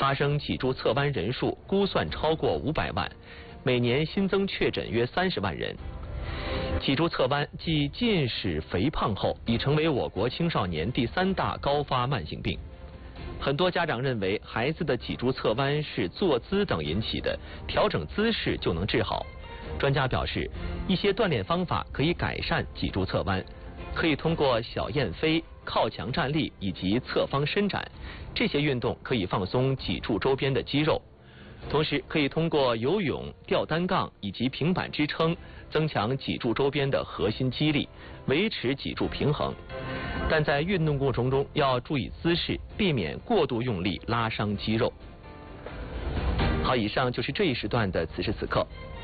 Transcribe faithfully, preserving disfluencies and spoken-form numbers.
发生脊柱侧弯人数估算超过五百万，每年新增确诊约三十万人。脊柱侧弯继近视、肥胖后，已成为我国青少年第三大高发慢性病。很多家长认为孩子的脊柱侧弯是坐姿等引起的，调整姿势就能治好。专家表示，一些锻炼方法可以改善脊柱侧弯，可以通过小燕飞、靠墙站立以及侧方伸展，这些运动可以放松脊柱周边的肌肉。同时，可以通过游泳、吊单杠以及平板支撑，增强脊柱周边的核心肌力，维持脊柱平衡。但在运动过程中要注意姿势，避免过度用力拉伤肌肉。好，以上就是这一时段的此时此刻。